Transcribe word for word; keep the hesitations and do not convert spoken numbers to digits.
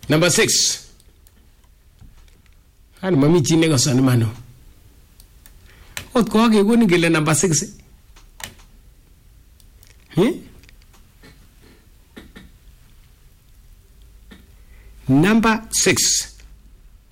Number six. Ano mami chine ko sa naman. Ot ko ake ko ni gile number six. Eh? Number six.